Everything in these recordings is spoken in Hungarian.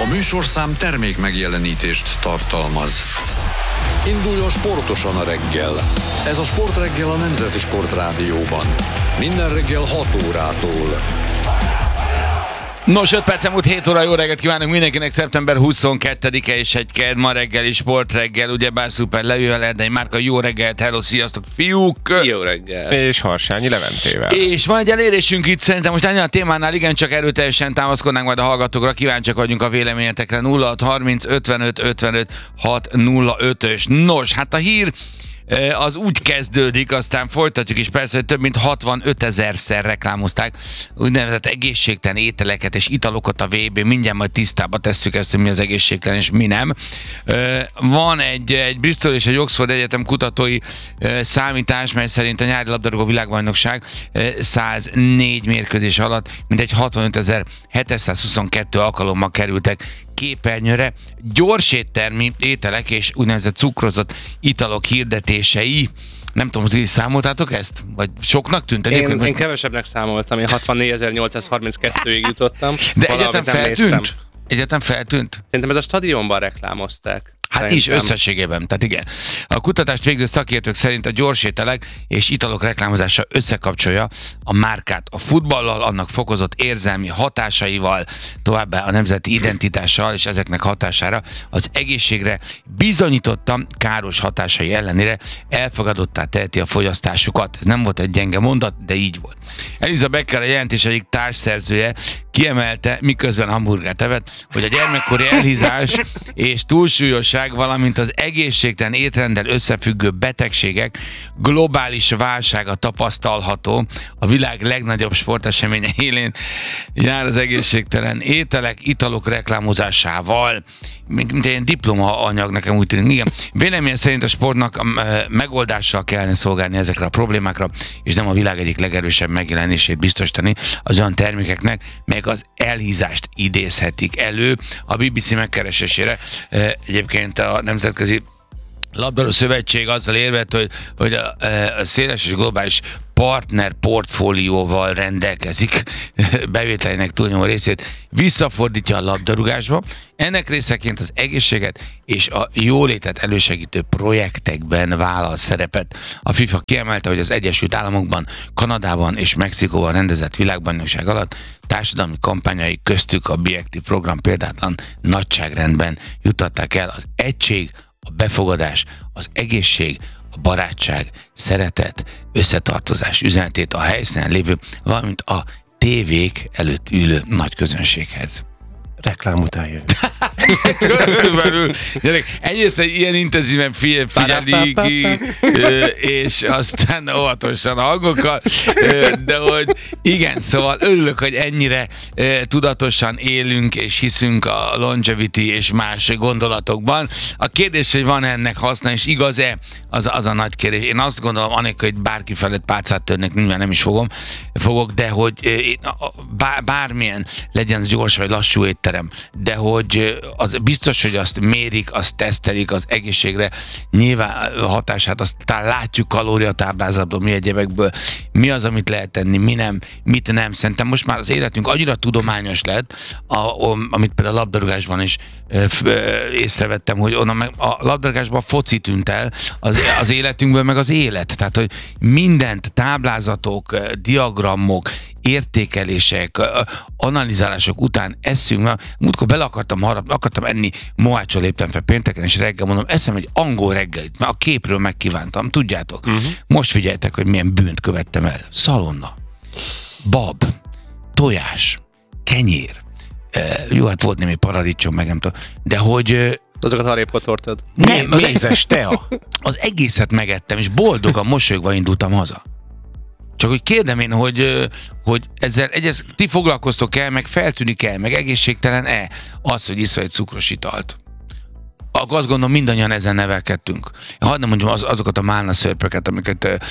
műsorszám termék megjelenítést tartalmaz. Induljon sportosan a reggel. Ez a Sportreggel a Nemzeti Sportrádióban. Minden reggel 6 órától. Nos, 5 percen múlt 7 óra, jó reggelt kívánunk mindenkinek, szeptember 22-e és egy kedd, ma reggeli sportreggel, ugyebár szuper lejövel Erdei Márka, jó reggelt, hello, sziasztok fiúk! Jó reggel! És Harsányi Leventével. És van egy elérésünk itt, szerintem most ennél a témánál igencsak erőteljesen támaszkodnánk majd a hallgatókra, kíváncsiak vagyunk a véleményetekre, 0630 55 55 605-ös. Nos, hát a hír az úgy kezdődik, aztán folytatjuk is persze, hogy több mint 65 000-szer reklámozták úgynevezett egészségtelen ételeket és italokat a VB, mindjárt majd tisztába tesszük ezt, hogy mi az egészségtelen és mi nem. Van egy Bristol és egy Oxford Egyetem kutatói számítás, mely szerint a nyári labdarúgó világbajnokság 104 mérkőzés alatt mintegy 65 722 alkalommal kerültek képernyőre gyors ételek és úgynevezett cukrozott italok hirdetései. Nem tudom, hogy számoltátok ezt? Vagy soknak tűnt? Én kevesebbnek számoltam, én 64.832-ig jutottam. De egyetem feltűnt? Egyetem feltűnt? Szerintem ez a stadionban reklámozták. Hát szerintem. is összességében, tehát igen. A kutatást végző szakértők szerint a gyorsételek és italok reklámozása összekapcsolja a márkát a futballal, annak fokozott érzelmi hatásaival, továbbá a nemzeti identitással, és ezeknek hatására az egészségre bizonyítottan káros hatásai ellenére elfogadottá teheti a fogyasztásukat. Ez nem volt egy gyenge mondat, de így volt. Eliza Becker, a jelentés egyik társszerzője, kiemelte, miközben hamburgert evett, hogy a gyermekkori elhízás és túlsúlyosság, valamint az egészségtelen étrenddel összefüggő betegségek globális válsága tapasztalható. A világ legnagyobb sporteseménye élén jár az egészségtelen ételek, italok reklámozásával. Mint egy diplomaanyag, nekem úgy tűnik. Igen. Véleményem szerint a sportnak megoldással kellene szolgálni ezekre a problémákra, és nem a világ egyik legerősebb megjelenését biztosítani az olyan termékeknek, melyek az elhízást idézhetik elő. A BBC megkeresésére egyébként a Nemzetközi Labdarúgó Szövetség azzal érvelt, hogy a széles és globális partner portfólióval rendelkezik, bevételének túlnyomó részét visszafordítja a labdarúgásba. Ennek részeként az egészséget és a jólétet elősegítő projektekben vállal szerepet. A FIFA kiemelte, hogy az Egyesült Államokban, Kanadában és Mexikóban rendezett világbajnokság alatt társadalmi kampányai, köztük a Be Active program példátlan nagyságrendben juttatták el az egység, a befogadás, az egészség, a barátság, szeretet, összetartozás üzenetét a helyszínen lévő, valamint a tévék előtt ülő nagy közönséghez. Reklám után jön. Körülbelül. Egyrészt egy ilyen intenzíven figyeli ki, és aztán óvatosan a hangokkal, de hogy igen, szóval örülök, hogy ennyire tudatosan élünk és hiszünk a longevity és más gondolatokban. A kérdés, hogy van ennek haszna, és igaz-e, az a nagy kérdés. Én azt gondolom, anélkül, hogy bárki felett pálcát törnek, nyilván nem is fogok, de hogy bármilyen legyen gyors vagy lassú étterem, de hogy az biztos, hogy azt mérik, azt tesztelik az egészségre, nyilván hatását azt talán látjuk kalóriatáblázatból, mi egyebekből, mi az, amit lehet tenni, mi nem, mit nem. Szerintem most már az életünk annyira tudományos lett, amit például a labdarúgásban is észrevettem, hogy onnan meg a labdarúgásban a foci tűnt el, az életünkből meg az élet. Tehát, hogy mindent, táblázatok, diagramok, értékelések, analizálások után eszünk. Múltkor bele akartam enni, Mohácsra léptem fel pénteken, és reggel mondom, eszem egy angol reggelit, mert a képről megkívántam, tudjátok. Most figyeljetek, hogy milyen bűnt követtem el. Szalonna, bab, tojás, kenyér, jó, hát volt némi paradicsom, meg nem tudom, de hogy azokat arrébb kotortad. Nem, mézes tea. Az egészet megettem, és boldogan, mosolyogva indultam haza. Csak hogy kérdem én, hogy ezzel ti foglalkoztok el, meg feltűnik el, meg egészségtelen-e az, hogy iszol egy cukros italt? Akkor azt gondolom, mindannyian ezen nevelkedtünk. Hadd nem mondjam azokat a málna szörpöket, amiket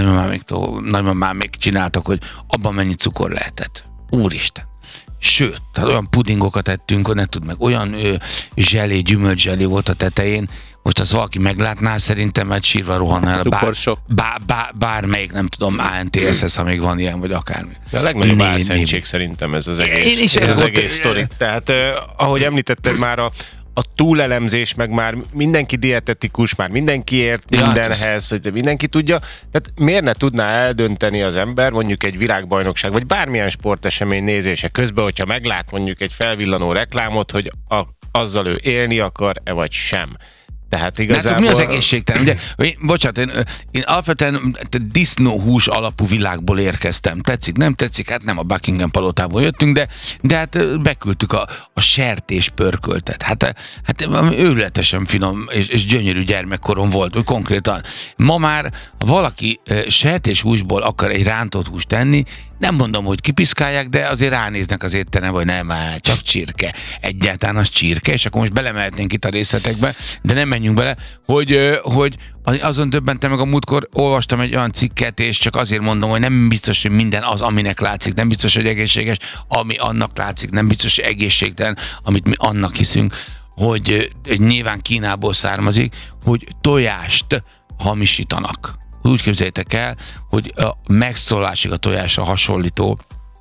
nagymamám még csináltak, hogy abban mennyi cukor lehetett. Úristen! Sőt, tehát olyan pudingokat ettünk, ne tud meg, olyan zselé, gyümölcszselé volt a tetején, most az valaki meglátná, szerintem egy sírva rohanna el bármelyik, nem tudom, ANTSS, amíg van ilyen, vagy akármi. De a legnagyobb álszentség szerintem ez az egész sztori. Tehát ahogy említetted már a túlelemzés, meg már mindenki dietetikus, már mindenki ért mindenhez, hogy mindenki tudja. Tehát miért ne tudná eldönteni az ember mondjuk egy világbajnokság, vagy bármilyen sportesemény nézése közben, hogyha meglát mondjuk egy felvillanó reklámot, hogy azzal ő élni akar-e vagy sem. Tehát igazából... mi az egészségtelen? Ugye, bocsánat, én alapvetően disznóhús alapú világból érkeztem. Tetszik, nem tetszik? Hát nem a Buckingham palotából jöttünk, de hát beküldtük a sertés pörköltet. Hát őrületesen finom és gyönyörű gyermekkorom volt, konkrétan. Ma már, ha valaki sertéshúsból akar egy rántott húst tenni, nem mondom, hogy kipiszkálják, de azért ránéznek az étterembe, hogy nem, csak csirke. Egyáltalán az csirke, és akkor most belemehetnénk itt a részletekbe, de nem menjünk bele, hogy azon döbbentem meg a múltkor, olvastam egy olyan cikket, és csak azért mondom, hogy nem biztos, hogy minden az, aminek látszik, nem biztos, hogy egészséges, ami annak látszik, nem biztos, hogy egészségtelen, amit mi annak hiszünk, hogy nyilván Kínából származik, hogy tojást hamisítanak. Úgy képzeljétek el, hogy a megszólásig a tojásra hasonlító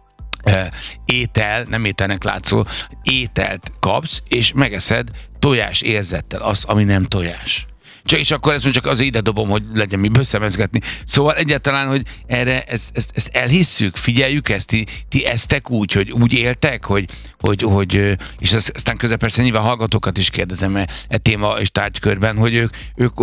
étel, nem ételnek látszó, ételt kapsz, és megeszed tojás érzettel azt, ami nem tojás. És akkor ezt csak azért ide dobom, hogy legyen miből szemezgetni. Szóval egyáltalán, hogy erre ezt elhisszük, figyeljük ezt, ti eztek úgy, hogy úgy éltek, hogy és aztán közben persze nyilván hallgatókat is kérdezem e téma és tárgykörben, hogy ők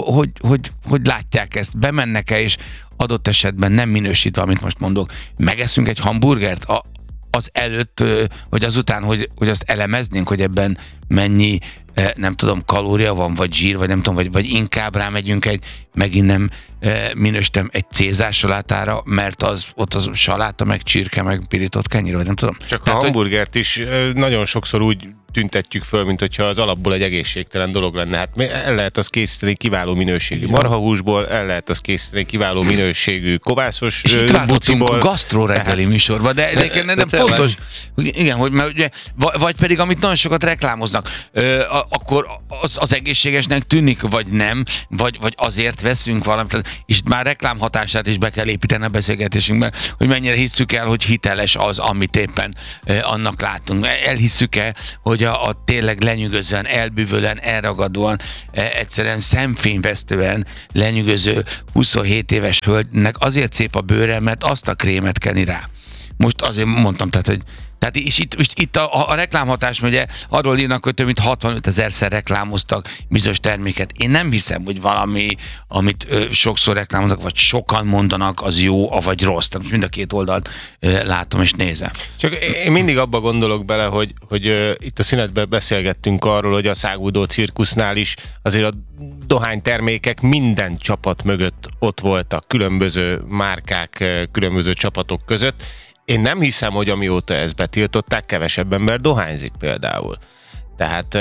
hogy látják ezt, bemennek-e, és adott esetben nem minősítve, amit most mondok, megeszünk egy hamburgert az előtt, vagy azután, hogy azt elemeznénk, hogy ebben mennyi, nem tudom, kalória van, vagy zsír, vagy nem tudom, vagy inkább rámegyünk megint nem minősítem egy cézár salátára, mert ott az saláta, meg csirke, meg pirított kenyér, vagy nem tudom. Csak tehát, a hamburgert is nagyon sokszor úgy tüntetjük föl, mint hogyha az alapból egy egészségtelen dolog lenne. Hát el lehet azt készíteni kiváló minőségű marhahúsból, el lehet azt készíteni kiváló minőségű kovászos és itt váltottunk a gasztró reggeli műsorba, de nem pontos, igen, hogy mert ugye, vagy pedig amit nagyon sokat reklámoznak, akkor az egészségesnek tűnik, vagy nem, vagy azért veszünk valamit, és itt már reklámhatását is be kell építeni a beszélgetésünkben, hogy mennyire hisszük el, hogy hiteles az, amit éppen annak látunk. Elhisszük-e, hogy a tényleg lenyűgözően, elbűvölen, elragadóan, egyszerűen szemfényvesztően lenyűgöző 27 éves hölgynek azért szép a bőre, mert azt a krémet keni rá. Most azért mondtam, és itt a reklámhatás, ugye arról írnak, hogy több mint 65 000-szer reklámoztak bizonyos terméket. Én nem hiszem, hogy valami, amit sokszor reklámoznak, vagy sokan mondanak, az jó, vagy rossz. Tehát mind a két oldalt látom és nézem. Csak én mindig abba gondolok bele, hogy itt a szünetben beszélgettünk arról, hogy a száguldó cirkusznál is azért a dohánytermékek minden csapat mögött ott voltak, különböző márkák, különböző csapatok között. Én nem hiszem, hogy amióta ezt betiltották, kevesebb ember dohányzik például. Tehát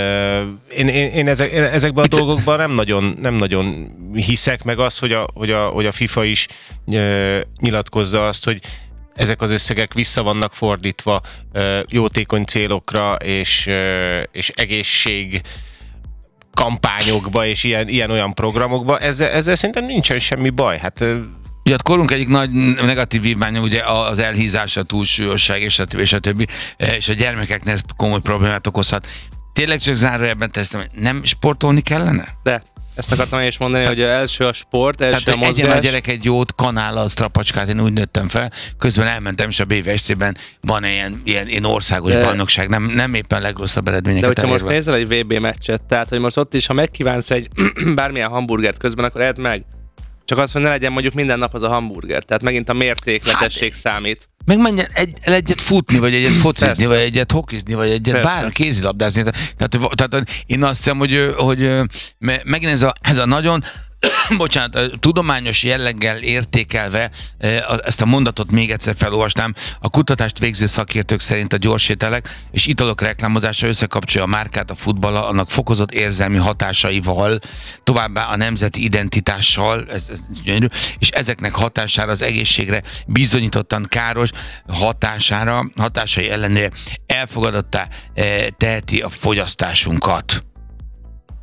én ezekben a dolgokban nem nagyon hiszek, meg az, hogy a FIFA is nyilatkozza azt, hogy ezek az összegek vissza vannak fordítva jótékony célokra és egészség kampányokba és ilyen-olyan programokba. Ezzel szerintem nincsen semmi baj. Hát ugye korunk egyik nagy negatív vívmánya ugye az elhízás, a túlsúlyosság és a többi, és a gyermekeknek ez komoly problémát okozhat. Tényleg csak zárójelben teszem, nem sportolni kellene? De ezt akartam én is mondani, hogy első a sport, első a mozgás. Egyen a gyerek egy jót, kanállal, strapacskát, én úgy nőttem fel, közben elmentem, és a BVSC-ben van ilyen országos bajnokság, nem éppen legrosszabb eredményeket elérve. De hogyha most nézel egy VB meccset, tehát hogy most ott is, ha megkívánsz egy bármilyen hamburgert közben, akkor edd meg. Csak az, hogy ne legyen mondjuk minden nap az a hamburger. Tehát megint a mértékletesség számít. Meg menjen egyet futni, vagy egyet focizni, persze, vagy egyet hokizni, vagy egyet bármi kézilabdázni. Tehát én azt hiszem, hogy megint ez a nagyon bocsánat, tudományos jelleggel értékelve ezt a mondatot még egyszer felolvasnám. A kutatást végző szakértők szerint a gyorsételek és italok reklámozása összekapcsolja a márkát a futballal, annak fokozott érzelmi hatásaival, továbbá a nemzeti identitással, ez gyönyörű, és ezeknek hatására az egészségre bizonyítottan káros hatásai ellenére elfogadottá teheti a fogyasztásunkat.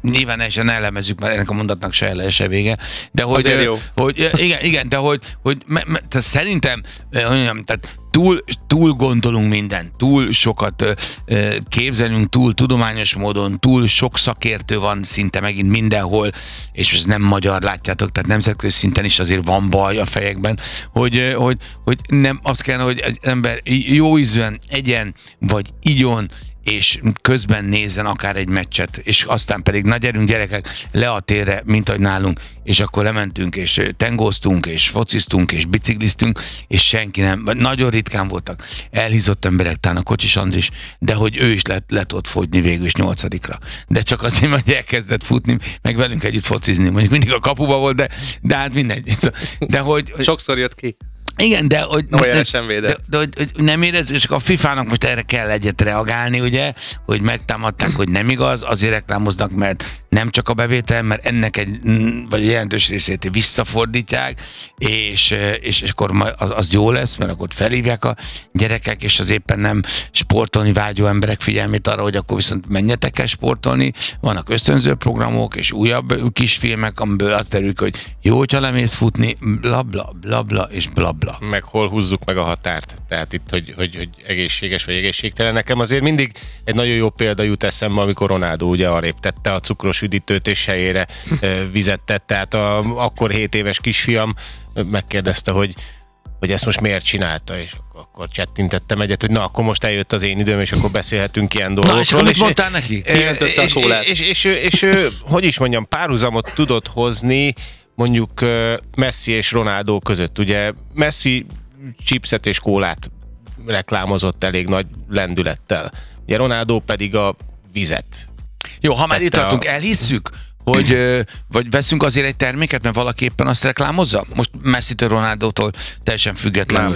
nyilván ne elemezzük, mert ennek a mondatnak se eleje, se vége, de Azért jó. hogy igen, de hogy tehát szerintem tehát túl gondolunk mindent, túl sokat képzelünk, túl tudományos módon, túl sok szakértő van szinte megint mindenhol, és ez nem magyar, látjátok, tehát nemzetközi szinten is azért van baj a fejekben, hogy nem azt kellene, hogy az ember jó ízűen egyen, vagy igyon, és közben nézzen akár egy meccset, és aztán pedig na gyerünk gyerekek le a térre, mint ahogy nálunk, és akkor lementünk, és tengóztunk, és fociztunk, és bicikliztünk, és senki nem, nagyon ritkán voltak elhízott emberek, talán a Kocsis Andris, de hogy ő is le tudott fogyni végül is 8-ra. De csak azért, hogy elkezdett futni, meg velünk együtt focizni, mondjuk mindig a kapuba volt, de hát mindegy. De hogy Sokszor jött ki. igen, de hogy, sem védett. de hogy nem érezzük, csak a FIFA-nak most erre kell egyet reagálni, ugye, hogy megtámadták, hogy nem igaz, azért reklámoznak, mert nem csak a bevétel, mert ennek egy jelentős részét visszafordítják, és akkor az jó lesz, mert akkor felhívják a gyerekek, és az éppen nem sportolni vágyó emberek figyelmét arra, hogy akkor viszont menjetek el sportolni, vannak ösztönző programok, és újabb kisfilmek, amiből azt derül, hogy jó, hogyha lemész futni, bla bla bla bla, és bla bla. Meg hol húzzuk meg a határt. Tehát itt, hogy egészséges vagy egészségtelen. Nekem azért mindig egy nagyon jó példa jut eszembe, amikor Ronaldo ugye arrébb tette a cukros üdítőt, és helyére vizet tett. Tehát akkor 7 éves kisfiam megkérdezte, hogy ezt most miért csinálta, és akkor csettintettem egyet, hogy na, akkor most eljött az én időm, és akkor beszélhetünk ilyen dolgokról. Na, és akkor mit mondtál neki? Kiöntötte a kólát. És hogy is mondjam, párhuzamot tudott hozni mondjuk Messi és Ronaldo között. Ugye Messi chipset és kólát reklámozott elég nagy lendülettel. Ugye Ronaldo pedig a vizet. Jó, ha már itt tartunk, elhisszük, hogy vagy veszünk azért egy terméket, mert valaki éppen azt reklámozza? Most Messi-től, Ronaldótól teljesen függetlenül.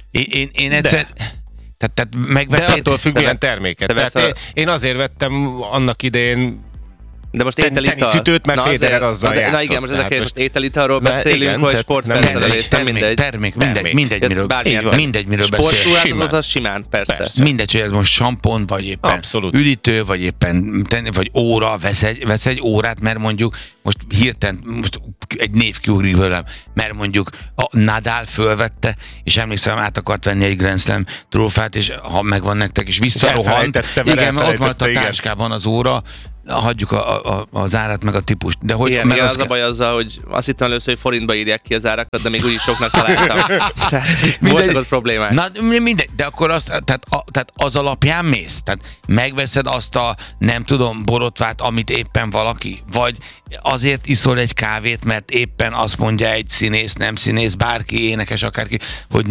Én egyszer... Tehát megvettél... De attól függ, milyen terméket. Tehát én azért vettem annak idején de most teniszütőt, mert Federer azzal játszott. Na igen, most ezek most ételitalról beszélünk, vagy sportfelszerelés, nem mindegy. Termék, mindegy, miről beszél. Sportruházatot az simán, persze. Mindegy, hogy ez most sampon, vagy éppen abszolút üdítő, vagy éppen vagy óra, vesz egy órát, mert mondjuk most hirtelen egy név kiugrik velem, mert mondjuk a Nadal fölvette, és emlékszem, át akart venni egy Grand Slam trófát, és ha megvan nektek, és visszarohant. Igen, ott maradt a táskában az óra, hagyjuk az árat meg a típust. De hogy igen, az a baj azzal, hogy azt hittem először, hogy forintba írják ki az árakat, de még úgyis soknak találtam. Tehát voltak ott problémák. Na mindegy, de akkor tehát az alapján mész. Tehát megveszed azt a, nem tudom, borotvát, amit éppen valaki, vagy azért iszol egy kávét, mert éppen azt mondja egy színész, nem színész, bárki, énekes, akárki, hogy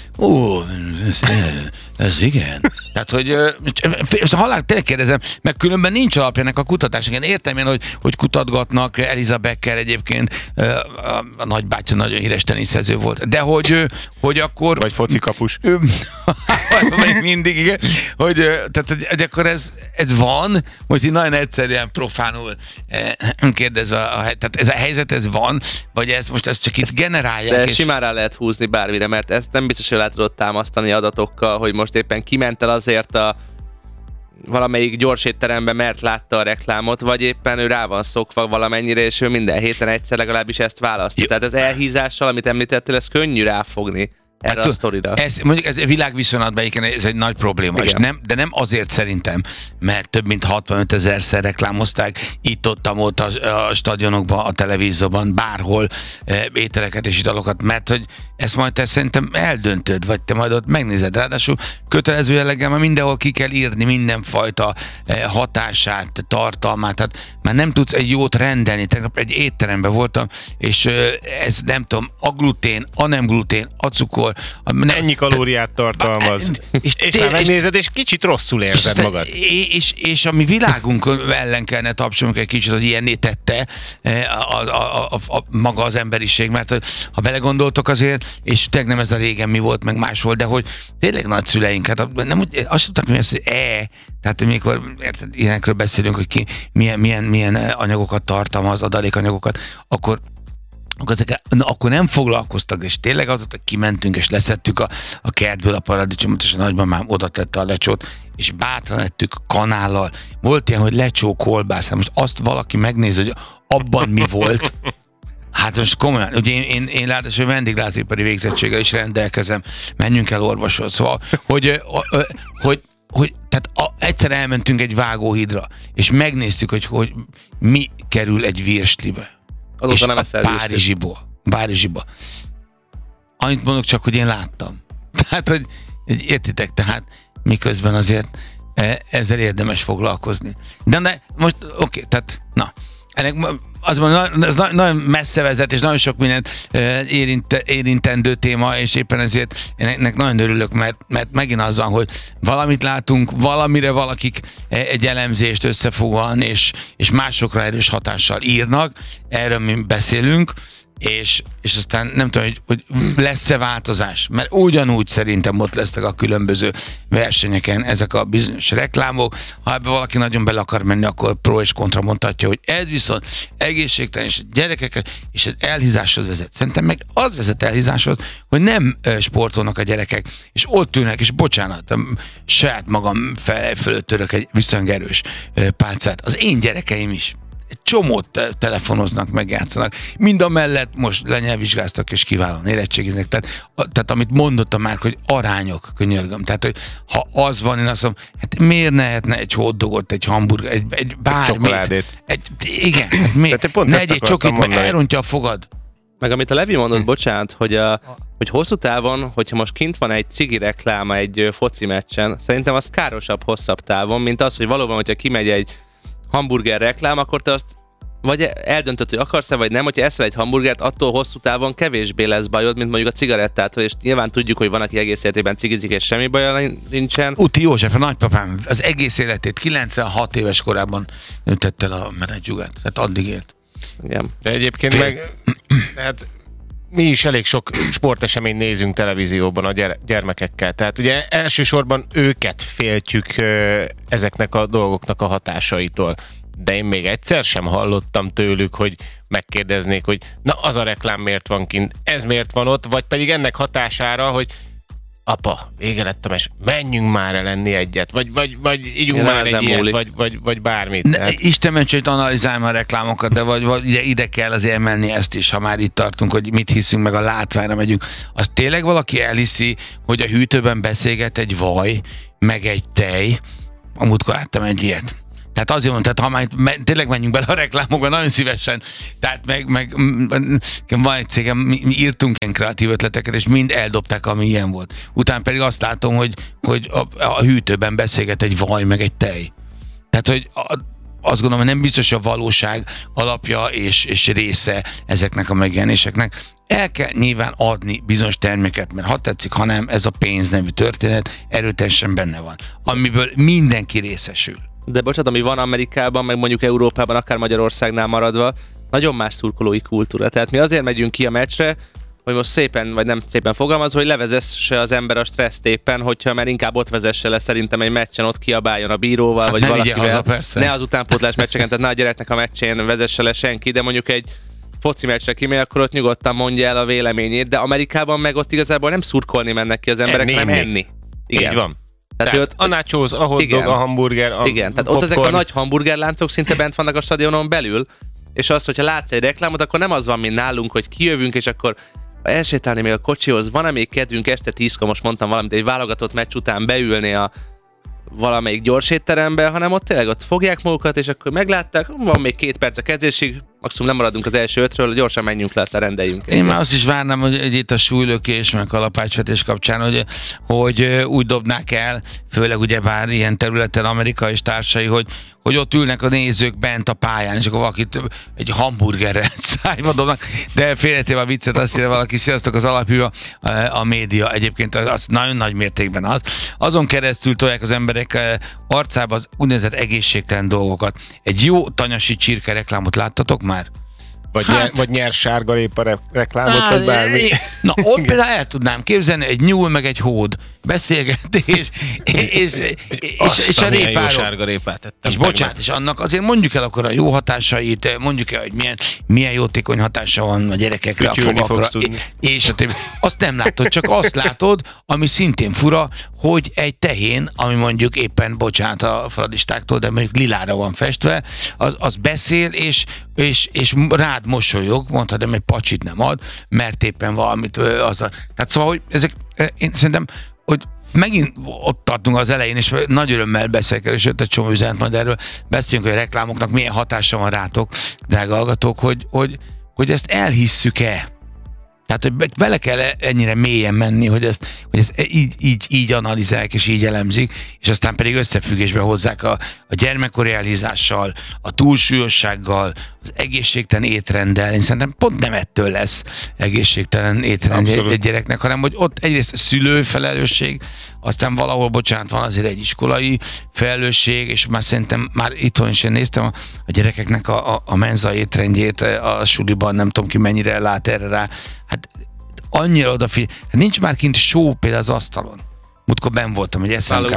ez igen. Tehát, hogy halál, tényleg kérdezem, meg különben nincs alapjának a kutatásnak. Én értem én, hogy kutatgatnak, Eliza Becker egyébként, a nagybátyja nagyon híres teniszező volt, de hogy akkor... Vagy focikapus. Még mindig, igen. Tehát akkor ez van, most így nagyon egyszerűen profánul kérdezve, tehát ez a helyzet, ez van, vagy ez csak itt generálják. De simán rá lehet húzni bármire, mert ezt nem biztos, hogy le tudod támasztani adatokkal, hogy most éppen kiment el azért a valamelyik gyors étterembe, mert látta a reklámot, vagy éppen ő rá van szokva valamennyire, és ő minden héten egyszer legalábbis ezt választja. Tehát az elhízással, amit említettél, ez könnyű ráfogni erre a sztorira. Mondjuk ez világviszonylatban ez egy nagy probléma, és de nem azért szerintem, mert több mint 65 000-szer reklámozták itt-ott a stadionokban, a televízióban, bárhol ételeket és italokat, mert hogy ezt majd te szerintem eldöntöd, vagy te majd ott megnézed. Ráadásul kötelező jelleggel már mindenhol ki kell írni mindenfajta hatását, tartalmát, tehát már nem tudsz egy jót rendelni. Tegnap egy étteremben voltam, és ez nem tudom, a glutén, a nem glutén, a cukor, ennyi kalóriát tartalmaz. És már megnézed, és kicsit rosszul érzed magad. És a mi világunk ellen kellene tapsolnunk egy kicsit, hogy ilyenné tette maga az emberiség, mert ha belegondoltok azért, és tényleg nem ez a régen mi volt, meg más volt, de hogy tényleg nagyszüleink, hát nem úgy, azt tudtak, hogy tehát amikor ilyenekről beszélünk, hogy ki milyen anyagokat tartalmaz, adalékanyagokat, akkor akkor nem foglalkoztak, és tényleg az volt, hogy kimentünk, és leszettük a kertből a paradicsomot, és a nagymamám oda tette a lecsót, és bátran ettük kanállal. Volt ilyen, hogy lecsó kolbász. Hát most azt valaki megnéz, hogy abban mi volt. Hát most komolyan, ugye én ráadásul vendéglátóipari végzettséggel is rendelkezem, menjünk el orvoshoz. Szóval, tehát egyszer elmentünk egy vágóhídra, és megnéztük, hogy mi kerül egy virslibe. Azóta nem eszel Párizsiból. Annyit mondok csak, hogy én láttam. Tehát, hogy értitek, tehát miközben azért ezzel érdemes foglalkozni. De most, oké, tehát, na, ennek az mondom, ez nagyon messze vezet, és nagyon sok mindent érintendő téma, és éppen ezért ennek nagyon örülök, mert megint azzal, hogy valamit látunk, valamire valakik egy elemzést összefoglalni, és másokra erős hatással írnak, erről mi beszélünk, és aztán nem tudom, hogy lesz-e változás, mert ugyanúgy szerintem ott lesznek a különböző versenyeken ezek a bizonyos reklámok. Ha ebbe valaki nagyon bele akar menni, akkor pro és kontra mondhatja, hogy ez viszont egészségtelen, és gyerekeket, és elhízáshoz vezet. Szerintem meg az vezet elhízáshoz, hogy nem sportolnak a gyerekek, és ott ülnek, és bocsánat, saját magam fölött török egy viszonylag erős pálcát. Az én gyerekeim is egy csomót telefonoznak, megjátszanak. Mind a mellett most lenyelvvizsgáztak és kiválóan érettségiznek. Tehát amit mondottam már, hogy arányok, könyörgöm. Tehát, hogy ha az van, én azt mondom, hát miért ne lehetne egy hotdogot, egy hamburger, egy bármit. Igen, hát miért? Ne egyél csokit, mert elrontja a fogad. Meg amit a Levi mondott, bocsánat, hogy hosszú távon, hogyha most kint van egy cigi rekláma egy foci meccsen, szerintem az károsabb hosszabb távon, mint az, hogy valóban, hogyha kimegy egy hamburger reklám, akkor te azt vagy eldöntöd, hogy akarsz-e, vagy nem, hogyha eszel egy hamburgert, attól hosszú távon kevésbé lesz bajod, mint mondjuk a cigarettától, és nyilván tudjuk, hogy van, aki egész életében cigizik, és semmi baja nincsen. Uti József, a nagypapám, az egész életét 96 éves korában tette el a menedzsugát, tehát addig élt. Igen. De egyébként hát mi is elég sok sporteseményt nézünk televízióban a gyermekekkel. Tehát ugye elsősorban őket féltjük ezeknek a dolgoknak a hatásaitól. De én még egyszer sem hallottam tőlük, hogy megkérdeznék, hogy na az a reklám miért van kint, ez miért van ott, vagy pedig ennek hatására, hogy apa, vége lett a mes, menjünk már el enni egyet, vagy ígyunk már egy ilyet, vagy bármit. Isten ments, hogy analizálj a reklámokat, de vagy ide kell azért emelni ezt is, ha már itt tartunk, hogy mit hiszünk, meg a látványra megyünk. Az tényleg valaki elhiszi, hogy a hűtőben beszélget egy vaj, meg egy tej. A múltkor láttam egy ilyet. Tehát azért mondom, tehát ha már tényleg menjünk bele a reklámokba, nagyon szívesen. Tehát meg van egy cégem, mi írtunk ilyen kreatív ötleteket, és mind eldobták, ami ilyen volt. Utána pedig azt látom, hogy a hűtőben beszélget egy vaj, meg egy tej. Tehát, hogy azt gondolom, hogy nem biztos a valóság alapja és része ezeknek a megjelenéseknek. El kell nyilván adni bizonyos terméket, mert ha tetszik, ha nem, ez a pénz nevű történet erőteljesen benne van, amiből mindenki részesül. De bocsánat, ami van Amerikában, meg mondjuk Európában, akár Magyarországnál maradva, nagyon más szurkolói kultúra. Tehát mi azért megyünk ki a meccsre, hogy most szépen, vagy nem szépen fogalmazva, hogy levezesse az ember a stresszt éppen, hogyha már inkább ott vezesse le szerintem egy meccsen, ott kiabáljon a bíróval, vagy valakivel. Ne az utánpótlás meccseken, tehát ne a gyereknek a meccsén vezesse le senki, de mondjuk egy foci meccsre kimegy, akkor ott nyugodtan mondja el a véleményét, de Amerikában meg ott igazából nem szurkolni mennek ki az emberek, hanem enni. Igen. Így van. Tehát ott, a nachos, a hotdog, a hamburger, a igen, tehát popcorn. ott ezek a nagy hamburgerláncok szinte bent vannak a stadionon belül, és az, hogyha látsz egy reklámot, akkor nem az van, mint nálunk, hogy kijövünk, és akkor elsétálni még a kocsihoz, van-e még kedvünk este 10-kor, most mondtam valamit, egy válogatott meccs után beülni a valamelyik gyors étterembe, hanem ott tényleg ott fogják magukat, és akkor meglátták, van még 2 perc a kezdésig, maximum nem maradunk az első 5-ről, gyorsan menjünk le, aztán rendeljünk. Én már azt is várnám, hogy itt a súlylökés, meg kalapácsvetés kapcsán, hogy úgy dobnák el, főleg ugyebár ilyen területen Amerika és társai, hogy ott ülnek a nézők bent a pályán, és akkor valakit egy hamburgerre szájba dobnak, de félretéve a viccet, azt írja valaki, sziasztok, az alapjú a média, egyébként az nagyon nagy mértékben az. Azon keresztül tolják az emberek arcába az úgynevezett egészségtelen dolgokat. Egy jó tanyasi csirke reklámot láttatok már? Vagy nyers sárgarépa reklámot, vagy bármi. Na, ott például el tudnám képzelni egy nyúl meg egy hód. beszélgetés, és a milyen jó répáról. sárga répát tettem. És bocsánat, és annak azért mondjuk el akkor a jó hatásait, mondjuk el, hogy milyen jótékony hatása van a gyerekekre, a Fütyülni fogakra, fogsz tudni. és a többi. Azt nem látod, csak azt látod, ami szintén fura, hogy egy tehén, ami mondjuk éppen, bocsánat a fradistáktól, de mondjuk lilára van festve, az beszél, és rád mosolyog, mondhatod, egy pacsit nem ad, mert éppen valamit tehát szóval, hogy ezek, én szerintem, hogy megint ott tartunk az elején, és nagy örömmel beszélek el, és jött egy csomó üzenet, majd erről beszéljünk, hogy a reklámoknak milyen hatása van rátok, drága hallgatók, hogy ezt elhisszük-e? Tehát, hogy bele kell ennyire mélyen menni, hogy ezt így analizálják és így elemzik, és aztán pedig összefüggésbe hozzák a gyermekkori elhízással, a túlsúlyossággal, az egészségtelen étrenddel. Én szerintem pont nem ettől lesz egészségtelen étrend egy gyereknek, hanem hogy ott egyrészt szülő felelősség, aztán valahol, bocsánat, van azért egy iskolai felelősség, és már szerintem már itthon is én néztem a gyerekeknek a menza étrendjét a suliban, nem tudom ki mennyire lát erre rá. Hát annyira odafigyel. Hát nincs már kint só például az asztalon. Múltkor benn voltam, hogy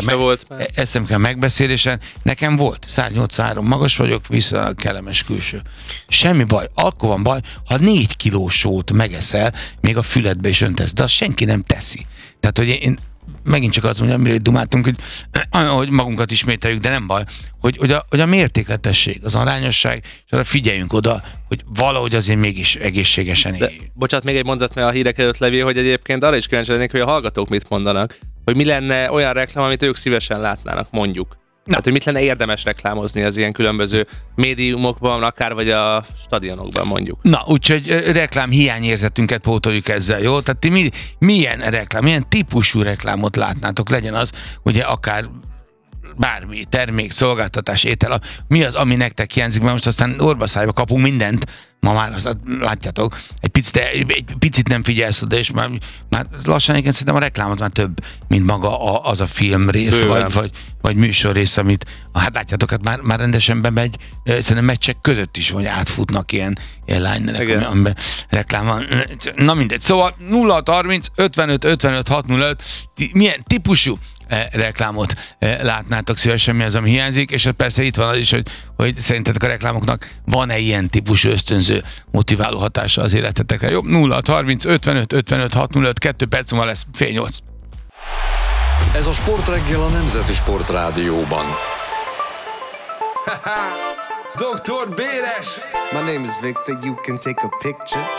eszem kell megbeszélésen. Nekem volt, 183 magas vagyok, viszonylag kellemes külső. Semmi baj. Akkor van baj, ha 4 kilós sót megeszel, még a füledbe is öntesz, de azt senki nem teszi. Tehát, hogy én megint csak azt mondjam, amire dumáltunk, hogy magunkat ismételjük, de nem baj, hogy a mértékletesség, az arányosság, és arra figyeljünk oda, hogy valahogy azért mégis egészségesen éljünk. Bocsánat, még egy mondat, mert a hírek előtt Levi, hogy egyébként arra is kíváncsi lennék, hogy a hallgatók mit mondanak, hogy mi lenne olyan reklám, amit ők szívesen látnának, mondjuk. Tehát, hogy mit lenne érdemes reklámozni az ilyen különböző médiumokban, akár vagy a stadionokban, mondjuk. Na, úgyhogy reklám hiányérzetünket pótoljuk ezzel, jó? Tehát ti milyen reklám, milyen típusú reklámot látnátok? Legyen az, ugye akár bármi, termék, szolgáltatás, étel, mi az, ami nektek hiányzik, mert most aztán orbaszájba kapunk mindent, ma már azt látjátok, egy picit nem figyelsz oda, és már lassan egyébként szerintem a reklámot már több, mint maga az a filmrész, vagy műsorrész, amit, hát látjátok, hát már rendesen bemegy, szerintem meccsek között is, vagy átfutnak ilyen lánynerek, amiben reklám van. Na mindegy, szóval 0630 55 55 605, milyen típusú reklámot látnátok szívesen, mi az, ami hiányzik, és persze itt van az is, hogy szerintetek a reklámoknak van-e ilyen típusú ösztönző, motiváló hatása az életetekre. Jó, 0630 55 55 605, 2 perc múlva lesz, 7:30. Ez a Sportreggel a Nemzeti Sportrádióban. Dr. Béres! My name is Victor, you can take a picture.